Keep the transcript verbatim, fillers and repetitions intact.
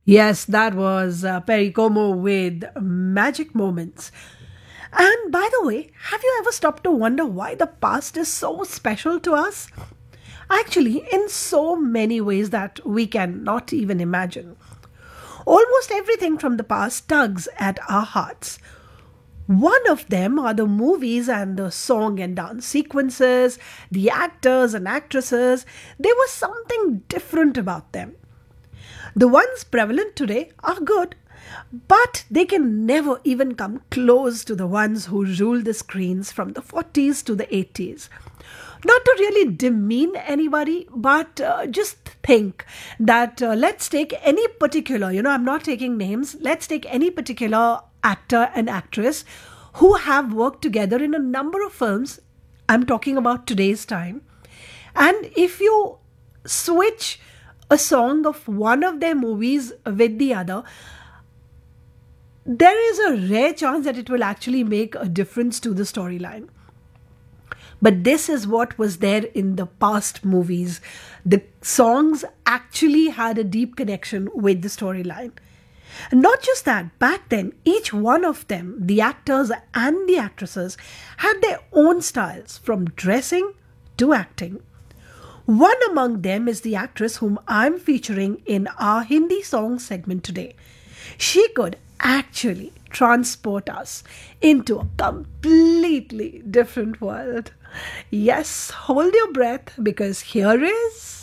Yes, that was uh, Perry Como with Magic Moments. And by the way, have you ever stopped to wonder why the past is so special to us? Actually, in so many ways that we cannot even imagine. Almost everything from the past tugs at our hearts. One of them are the movies and the song and dance sequences, the actors and actresses. There was something different about them. The ones prevalent today are good, but they can never even come close to the ones who ruled the screens from the forties to the eighties. Not to really demean anybody, but uh, just think that uh, let's take any particular, you know, I'm not taking names, let's take any particular actor and actress who have worked together in a number of films. I'm talking about today's time. And if you switch a song of one of their movies with the other, there is a rare chance that it will actually make a difference to the storyline. But this is what was there in the past movies. The songs actually had a deep connection with the storyline. And not just that, back then, each one of them, the actors and the actresses, had their own styles from dressing to acting. One among them is the actress whom I'm featuring in our Hindi song segment today. She could actually transport us into a completely different world. Yes, hold your breath because here is